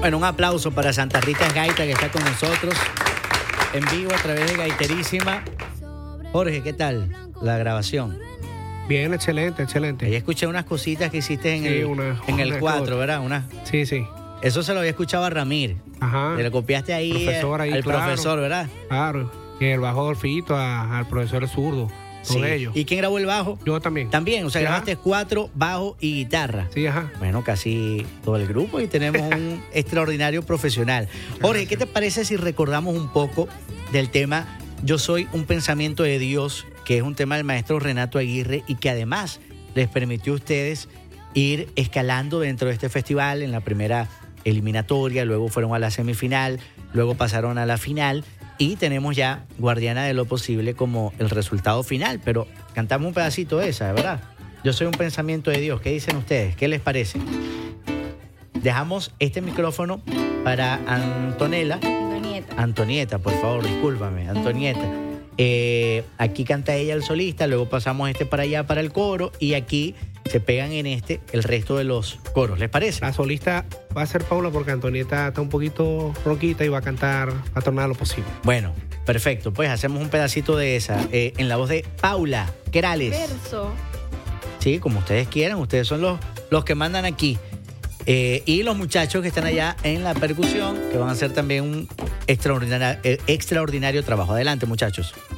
Bueno, un aplauso para Santa Rita Gaita, que está con nosotros en vivo a través de Gaiterísima. Jorge, ¿qué tal la grabación? Bien, excelente, excelente. Ahí escuché unas cositas que hiciste en el 4, ¿verdad? Sí, sí. Eso se lo había escuchado a Ramir. Ajá. Le copiaste ahí, al profesor, ¿verdad? Claro. Y el bajo Dolfito, al profesor zurdo. Sí. Con ellos. ¿Y quién grabó el bajo? Yo también. También, o sea, Sí, grabaste 4, bajo y guitarra. Sí, ajá. Bueno, casi todo el grupo y tenemos un extraordinario profesional. Jorge, ¿qué te parece si recordamos un poco del tema Yo soy un pensamiento de Dios, que es un tema del maestro Renato Aguirre y que además les permitió a ustedes ir escalando dentro de este festival en la primera eliminatoria, luego fueron a la semifinal, luego pasaron a la final y tenemos ya Guardiana de lo Posible como el resultado final, pero cantamos un pedacito de esa, ¿verdad? Yo soy un pensamiento de Dios. ¿Qué dicen ustedes? ¿Qué les parece? Dejamos este micrófono para Antonella. Antonieta, por favor, discúlpame, Antonieta. Aquí canta ella el solista, luego pasamos para allá para el coro y aquí se pegan en el resto de los coros. ¿Les parece? La solista va a ser Paula porque Antonieta está un poquito ronquita y va a cantar a tornar lo posible. Bueno, perfecto. Pues hacemos un pedacito de esa en la voz de Paula Querales. Verso. Sí, como ustedes quieran. Ustedes son los que mandan aquí. Y los muchachos que están allá en la percusión, que van a hacer también un extraordinario trabajo. Adelante, muchachos.